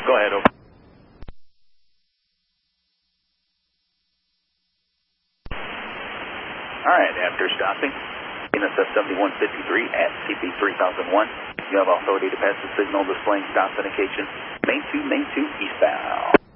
Go ahead, over. All right, after stopping, NSF 7153 at CP 3001, you have authority to pass the signal displaying stop indication, main 2 eastbound.